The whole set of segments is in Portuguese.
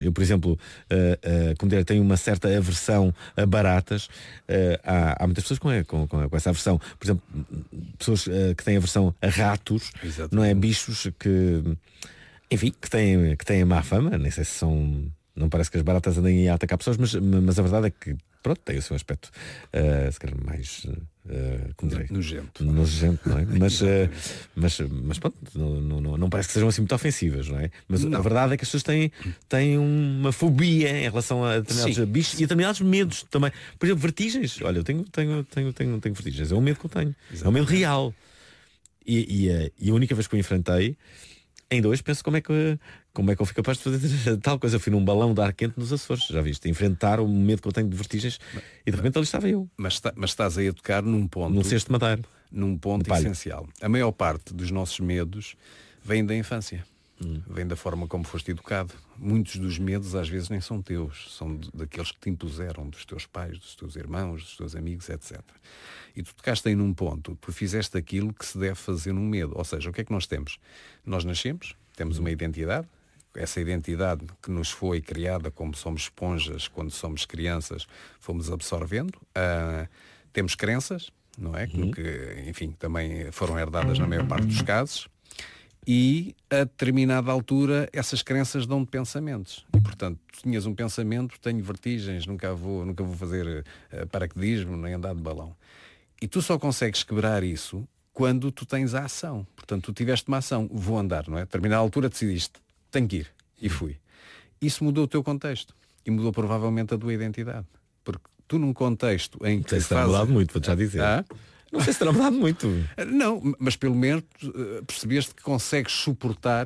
Eu, por exemplo, como dizer, tenho uma certa aversão a baratas. Há muitas pessoas com essa aversão. Por exemplo, pessoas que têm aversão a ratos. Exatamente. Não é? Bichos que, enfim, que têm má fama. Nem sei se são... Não parece que as baratas andem a atacar pessoas, mas a verdade é que, pronto, tem o seu aspecto se calhar mais nojento, não é? mas pronto, não parece que sejam assim muito ofensivas, não é? Mas a verdade é que as pessoas têm uma fobia em relação a determinados bichos e a determinados medos também. Por exemplo, vertigens. Olha, eu tenho vertigens. É um medo que eu tenho. Exatamente. É um medo real. E a única vez que eu enfrentei, ainda hoje penso como é que eu fui capaz de fazer tal coisa. Eu fui num balão de ar quente nos Açores, já viste? Enfrentar o medo que eu tenho de vertigens e de repente ali estava eu. Mas estás aí a tocar num ponto. Num cesto de madeira. Num ponto essencial. A maior parte dos nossos medos vem da infância. Vem da forma como foste educado. Muitos dos medos às vezes nem são teus, são daqueles que te impuseram, dos teus pais, dos teus irmãos, dos teus amigos, etc. E tu tocaste aí num ponto, tu fizeste aquilo que se deve fazer num medo. Ou seja, o que é que nós temos? Nós nascemos, temos uma identidade, essa identidade que nos foi criada como somos esponjas, quando somos crianças, fomos absorvendo. Temos crenças, não é? Que, enfim, também foram herdadas na maior parte dos casos. E a determinada altura essas crenças dão-te pensamentos. E portanto, tu tinhas um pensamento, tenho vertigens, nunca vou fazer paraquedismo, nem andar de balão. E tu só consegues quebrar isso quando tu tens a ação. Portanto, tu tiveste uma ação, vou andar, não é? A determinada altura decidiste, tenho que ir. E fui. Isso mudou o teu contexto. E mudou provavelmente a tua identidade. Porque tu num contexto em que... Não sei se terá mudado muito, vou-te já dizer. Não sei se terá mudado muito. Não, mas pelo menos percebeste que consegues suportar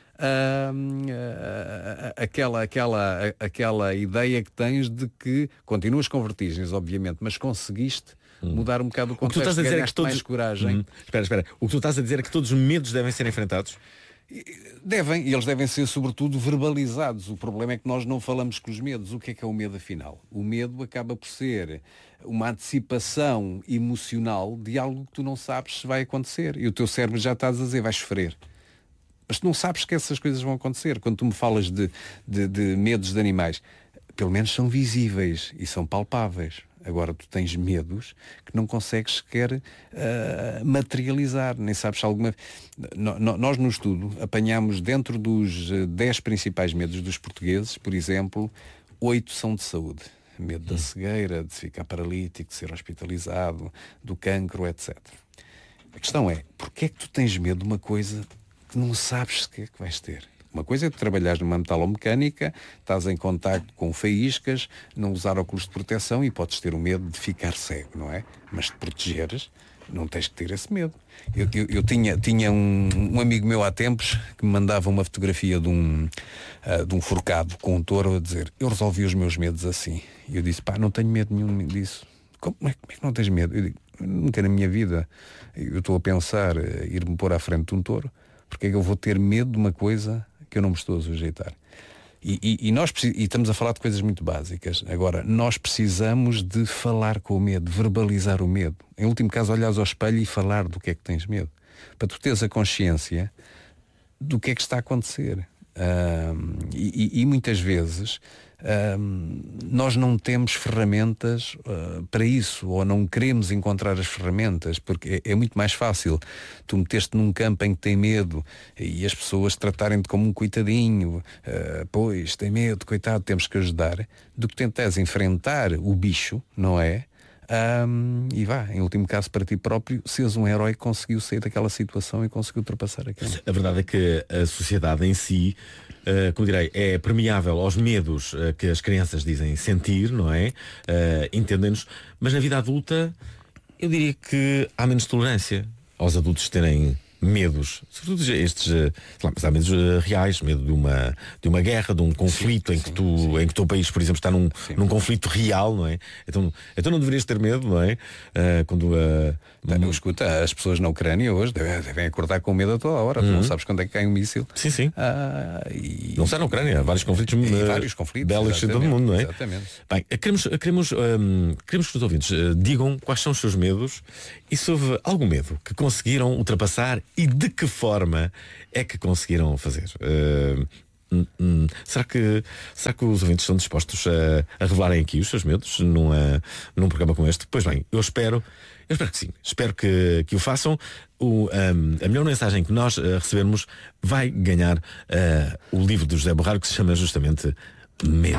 aquela ideia que tens de que continuas com vertigens, obviamente, mas conseguiste mudar um bocado o contexto. O que tu estás a dizer é que todos... mais coragem. Espera. O que tu estás a dizer é que todos os medos devem ser enfrentados? Devem, e eles devem ser sobretudo verbalizados. O problema é que nós não falamos com os medos. O que é o medo afinal? O medo acaba por ser uma antecipação emocional de algo que tu não sabes se vai acontecer. E o teu cérebro já está a dizer, vais sofrer. Mas tu não sabes que essas coisas vão acontecer. Quando tu me falas de medos de animais, pelo menos são visíveis e são palpáveis. Agora tu tens medos que não consegues sequer materializar, nem sabes se alguma... Nós no estudo apanhamos dentro dos 10 principais medos dos portugueses, por exemplo, 8 são de saúde. Medo da cegueira, de ficar paralítico, de ser hospitalizado, do cancro, etc. A questão é, porquê é que tu tens medo de uma coisa que não sabes sequer que vais ter? Uma coisa é tu trabalhares numa metalomecânica, estás em contacto com faíscas, não usar óculos de proteção e podes ter o medo de ficar cego, não é? Mas te protegeres, não tens que ter esse medo. Eu tinha um amigo meu há tempos que me mandava uma fotografia de um forcado com um touro a dizer, eu resolvi os meus medos assim. E eu disse, não tenho medo nenhum disso. Como é que não tens medo? Eu digo, nunca na minha vida eu estou a pensar ir-me pôr à frente de um touro. Porque é que eu vou ter medo de uma coisa que eu não me estou a sujeitar? E nós estamos a falar de coisas muito básicas. Agora, nós precisamos de falar com o medo, verbalizar o medo. Em último caso, olhares ao espelho e falar do que é que tens medo. Para tu teres a consciência do que é que está a acontecer. E muitas vezes nós não temos ferramentas para isso, ou não queremos encontrar as ferramentas, porque é muito mais fácil tu meteste num campo em que tem medo e as pessoas tratarem-te como um coitadinho, pois tem medo, coitado, temos que ajudar, do que tentares enfrentar o bicho, não é? E em último caso para ti próprio, seres um herói que conseguiu sair daquela situação e conseguiu ultrapassar aquilo. A verdade é que a sociedade em si, como direi, é permeável aos medos que as crianças dizem sentir, não é? Entendem-nos, mas na vida adulta eu diria que há menos tolerância aos adultos terem medos, sobretudo estes, mas há medos reais, medo de uma guerra, de um conflito em que o teu país, por exemplo, está num conflito real, não é? Então não deverias ter medo, não é? Escuta, as pessoas na Ucrânia hoje devem acordar com medo a toda a hora. Tu não sabes quando é que cai um míssil. Sim. Não só na Ucrânia, há vários conflitos, bélicos em todo o mundo, não é? Exatamente. Bem, queremos que os ouvintes digam quais são os seus medos e se houve algum medo que conseguiram ultrapassar e de que forma é que conseguiram fazer. Será que os ouvintes estão dispostos a revelarem aqui os seus medos num programa como este? Pois bem, eu espero que sim. Espero que o façam. A melhor mensagem que nós recebermos vai ganhar o livro do José Borralho, que se chama justamente Medo.